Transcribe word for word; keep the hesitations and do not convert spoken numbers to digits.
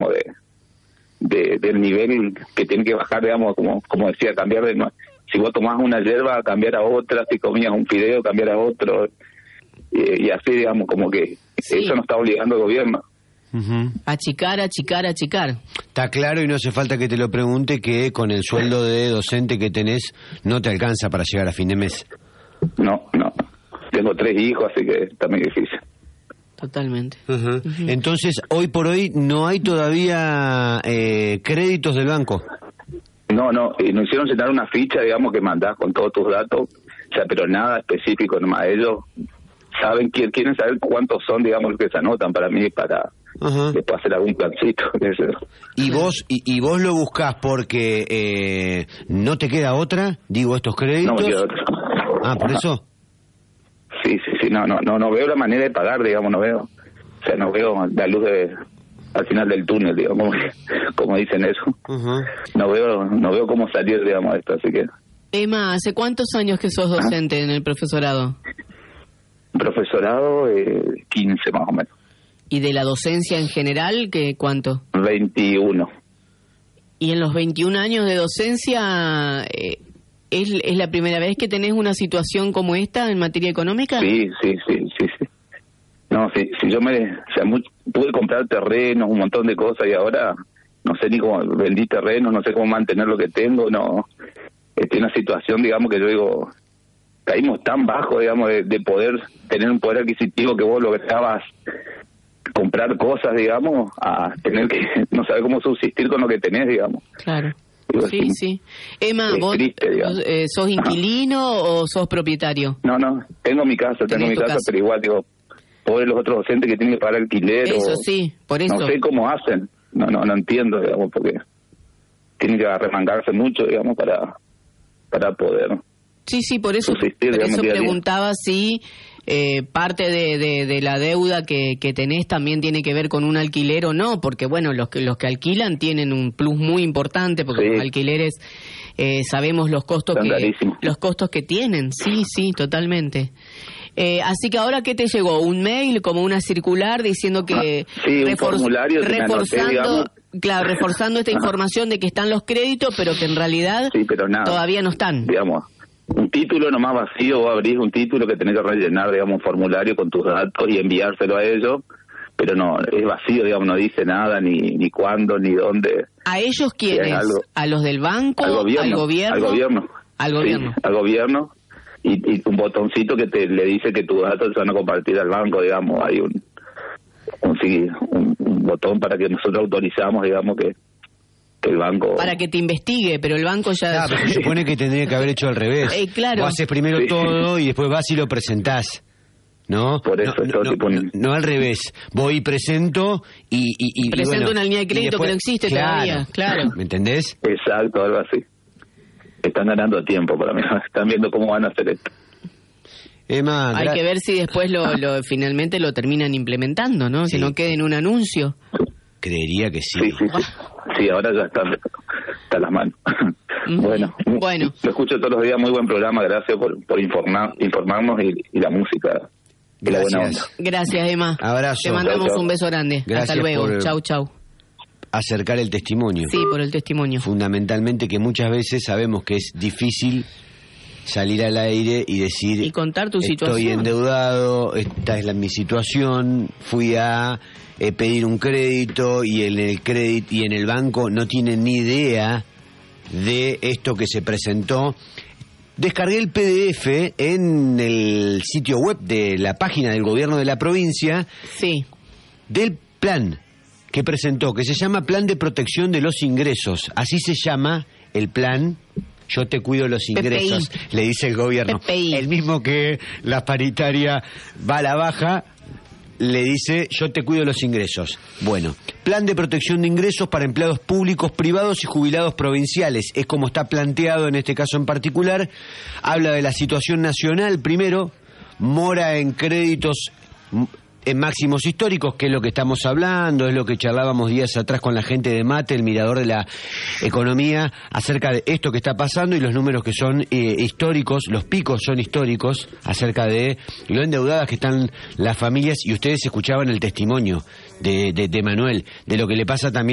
de, de del nivel que tiene que bajar, digamos, como como decía, cambiar de... Si vos tomás una hierba, cambiar a otra, si comías un fideo, cambiar a otro, y, y así, digamos, como que sí. Eso nos está obligando el gobierno. Uh-huh. Achicar, achicar, achicar. Está claro y no hace falta que te lo pregunte que con el sueldo de docente que tenés no te alcanza para llegar a fin de mes. No, no. Tengo tres hijos, así que está muy difícil. Totalmente. Uh-huh. Uh-huh. Entonces, hoy por hoy no hay todavía eh, créditos del banco. No, no. Y nos hicieron llenar una ficha, digamos, que mandás con todos tus datos, o sea, pero nada específico, nomás ellos saben, quieren saber cuántos son, digamos, los que se anotan para mí, para... Uh-huh. Después hacer algún plancito. ¿Y vos y, y vos lo buscás porque eh, no te queda otra? Digo, estos créditos. No me queda otra. Ah, ¿por eso? Sí, sí, sí. No, no, no, no veo la manera de pagar, digamos, no veo. O sea, no veo la luz de, al final del túnel, digamos, como, como dicen eso. Uh-huh. No veo, no veo cómo salir, digamos, de esto, así que. Emma, ¿hace cuántos años que sos docente ¿Ah? en el profesorado? Profesorado, eh, quince más o menos. ¿Y de la docencia en general, qué cuánto? veintiuno. ¿Y en los veintiún años de docencia eh, ¿es, es la primera vez que tenés una situación como esta en materia económica? Sí, sí, sí, sí, sí. No, sí, sí yo me, o sea, muy, pude comprar terrenos, un montón de cosas y ahora no sé ni cómo vendí terrenos, no sé cómo mantener lo que tengo, no. Es una situación, digamos, que yo digo, caímos tan bajo, digamos, de, de poder tener un poder adquisitivo que vos lograbas comprar cosas, digamos, a tener que no saber cómo subsistir con lo que tenés, digamos. Claro. Digo, sí, sí, sí. Emma, ¿vos triste, eh, sos inquilino Ajá. o sos propietario? No, no, tengo mi casa, tengo mi casa, casa, pero igual, digo, pobre los otros docentes que tienen que pagar alquiler. Eso o, sí, por eso. No sé cómo hacen, no no no entiendo, digamos, porque tienen que remangarse mucho, digamos, para para poder Sí, sí, por eso, subsistir, por digamos, eso día a día. preguntaba si eh, parte de, de, de la deuda que, que tenés también tiene que ver con un alquiler o no, porque bueno, los que los que alquilan tienen un plus muy importante, porque sí. los alquileres eh, sabemos los costos Están que rarísimos. los costos que tienen, sí, sí, totalmente. Eh, así que ahora, ¿qué te llegó? ¿Un mail, como una circular diciendo que ah, sí, un formulario que reforzando, me anoté, digamos. Claro, reforzando esta información de que están los créditos, pero que en realidad sí, pero nada, todavía no están? Digamos, un título nomás vacío, vos abrís un título que tenés que rellenar, digamos, un formulario con tus datos y enviárselo a ellos, pero no, es vacío, digamos, no dice nada, ni ni cuándo, ni dónde. ¿A ellos quiénes? Algo, ¿a los del banco? Al gobierno. ¿Al gobierno? Al gobierno. Al gobierno. Sí, al gobierno. Y, y un botoncito que te le dice que tus datos se van a compartir al banco, digamos, hay un un, sí, un, un botón para que nosotros autorizamos, digamos, que el banco... Para que te investigue, pero el banco ya... Ah, pero se supone que tendría que haber hecho al revés. Eh, claro. Vos haces primero sí. todo y después vas y lo presentás, ¿no? Por eso, no, no, tipo... no, no al revés. Voy y presento y... y, y Presento y bueno, una línea de crédito después, que no existe claro, todavía, claro. ¿Me entendés? Exacto, algo así. Están ganando tiempo para mí, están viendo cómo van a hacer esto. Emma, hay gra- que ver si después lo, lo finalmente lo terminan implementando, ¿no? Sí. Que no quede en un anuncio. Creería que sí. Sí, sí, sí. Sí, ahora ya está, está a las manos. Mm. Bueno, bueno, lo escucho todos los días, muy buen programa, gracias por, por informar, informarnos y, y la música. Y la buena onda. Gracias, Emma. Abrazo. Te mandamos chau, chau. un beso grande. Gracias Hasta luego. por Chau, chau. Acercar el testimonio. Sí, por el testimonio. Fundamentalmente que muchas veces sabemos que es difícil salir al aire y decir... Y contar tu estoy situación. Estoy endeudado, esta es la, mi situación, fui a eh, pedir un crédito y en el crédito y en el banco no tienen ni idea de esto que se presentó. Descargué el P D F en el sitio web de la página del gobierno de la provincia. Sí. Del plan que presentó, que se llama Plan de Protección de los Ingresos. Así se llama el plan. Yo te cuido los ingresos, P P I. Le dice el gobierno. P P I. El mismo que la paritaria va a la baja, le dice yo te cuido los ingresos. Bueno, Plan de Protección de Ingresos para empleados públicos, privados y jubilados provinciales. Es como está planteado en este caso en particular. Habla de la situación nacional primero, mora en créditos en máximos históricos, que es lo que estamos hablando, es lo que charlábamos días atrás con la gente de Mate, el mirador de la economía, acerca de esto que está pasando y los números que son eh, históricos, los picos son históricos, acerca de lo endeudadas que están las familias, y ustedes escuchaban el testimonio de, de, de Manuel, de lo que le pasa también